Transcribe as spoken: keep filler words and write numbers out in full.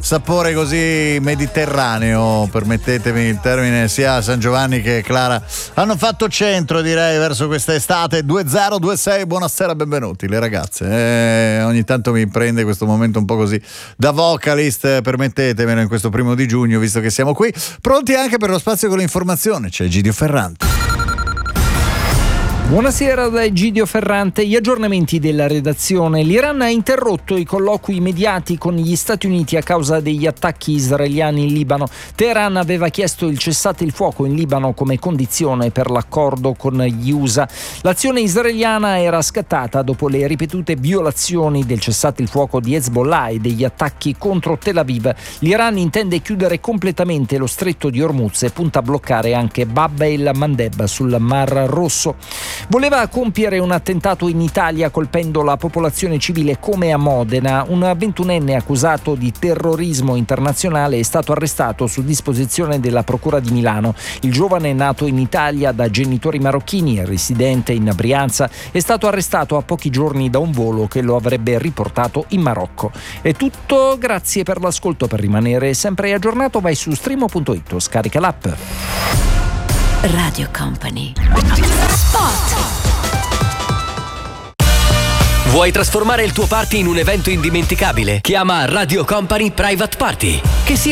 sapore così mediterraneo, permettetemi il termine. Sia San Giovanni che Clara hanno fatto centro, direi, verso questa estate. Due zero due sei, buonasera, benvenuti le ragazze. Eh, ogni tanto mi prende questo momento un po' così da vocalist, permettetemelo in questo primo di giugno, visto che siamo qui pronti anche per lo spazio con l'informazione. C'è Egidio Ferrante. Buonasera da Egidio Ferrante. Gli aggiornamenti della redazione. L'Iran ha interrotto i colloqui immediati con gli Stati Uniti a causa degli attacchi israeliani in Libano. Teheran aveva chiesto il cessate il fuoco in Libano come condizione per l'accordo con gli U S A. L'azione israeliana era scattata dopo le ripetute violazioni del cessate il fuoco di Hezbollah e degli attacchi contro Tel Aviv. L'Iran intende chiudere completamente lo stretto di Hormuz e punta a bloccare anche Bab el-Mandeb sul Mar Rosso. Voleva compiere un attentato in Italia colpendo la popolazione civile come a Modena. Un ventunenne accusato di terrorismo internazionale è stato arrestato su disposizione della Procura di Milano. Il giovane, nato in Italia da genitori marocchini e residente in Brianza, è stato arrestato a pochi giorni da un volo che lo avrebbe riportato in Marocco. È tutto, grazie per l'ascolto. Per rimanere sempre aggiornato vai su streamo punto it o scarica l'app. Radio Company. Spot. Vuoi trasformare il tuo party in un evento indimenticabile? Chiama Radio Company Private Party. Che sia